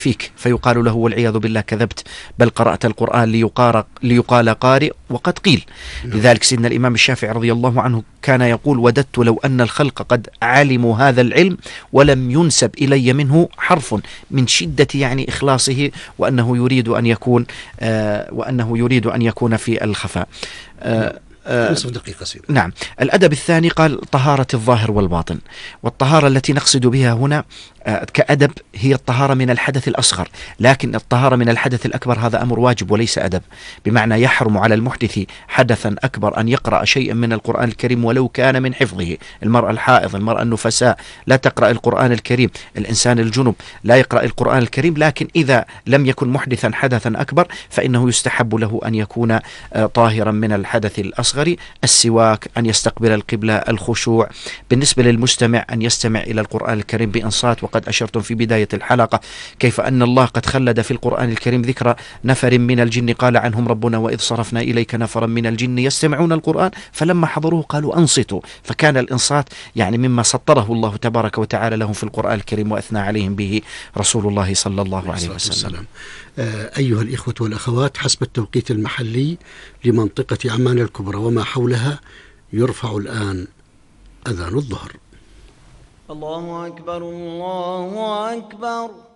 فيك، فيقال له والعياذ بالله كذبت، بل قرأت القرآن ليقال قارئ وقد قيل. لذلك سيدنا الإمام الشافعي رضي الله عنه كان يقول: وددت لو أن الخلق قد علموا هذا العلم ولم ينسب إلي منه حرف، من شدة يعني إخلاصه، وأنه يريد أن يكون في الخفاء. نصف دقيقة سيدة. نعم. الأدب الثاني قال: طهارة الظاهر والباطن. والطهارة التي نقصد بها هنا كأدب هي الطهارة من الحدث الأصغر، لكن الطهارة من الحدث الأكبر هذا أمر واجب وليس أدب، بمعنى يحرم على المحدث حدثا أكبر أن يقرأ شيئا من القرآن الكريم ولو كان من حفظه. المرأة الحائض، المرأة النفساء لا تقرأ القرآن الكريم، الإنسان الجنب لا يقرأ القرآن الكريم، لكن إذا لم يكن محدثا حدثا أكبر فإنه يستحب له أن يكون طاهرا من الحدث الأصغر. السواك، أن يستقبل القبلة، الخشوع. بالنسبة للمستمع أن يستمع إلى القرآن الكريم بإنصات، وقد أشرتم في بداية الحلقة كيف أن الله قد خلد في القرآن الكريم ذكر نفر من الجن قال عنهم ربنا: وإذ صرفنا إليك نفرا من الجن يستمعون القرآن فلما حضروه قالوا أنصتوا. فكان الإنصات يعني مما سطره الله تبارك وتعالى لهم في القرآن الكريم، وأثنى عليهم به رسول الله صلى الله عليه وسلم. أيها الإخوة والأخوات، حسب التوقيت المحلي لمنطقة عمان الكبرى وما حولها يرفع الآن أذان الظهر. الله أكبر الله أكبر.